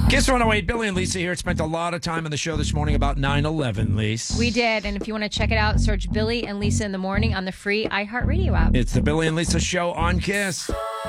Kiss 108, Billy and Lisa here. Spent a lot of time on the show this morning about 9/11, Lisa. We did, and if you want to check it out, search Billy and Lisa in the Morning on the free iHeartRadio app. It's the Billy and Lisa show on Kiss.